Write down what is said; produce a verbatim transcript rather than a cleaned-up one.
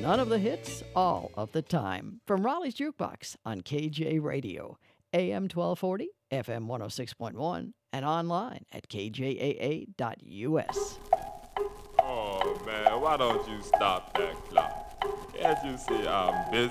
None of the hits, all of the time. From Raleigh's Jukebox on K J Radio, A M twelve forty, F M one oh six point one, and online at K J A A dot U S. Oh man, why don't you stop that clock? Can't you see I'm busy?